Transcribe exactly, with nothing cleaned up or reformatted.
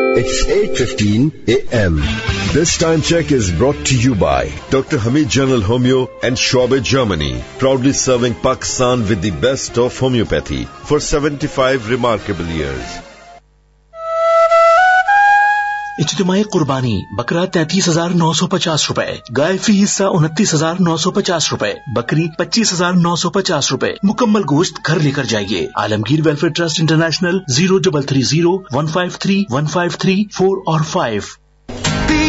It's eight fifteen a m This time check is brought to you by Doctor Hamid General Homeo and Schwabe, Germany, proudly serving Pakistan with the best of homeopathy for seventy-five remarkable years. इज्तिमाई कुर्बानी बकरा तैतीस हजार नौ सौ पचास रूपए, गाय फी हिस्सा उनतीस हजार नौ सौ पचास रूपए, बकरी पच्चीस हजार नौ सौ पचास रूपए। मुकम्मल गोश्त घर लेकर जाइए। Alamgir welfare trust international, zero double three zero one five three one five three four और फाइव।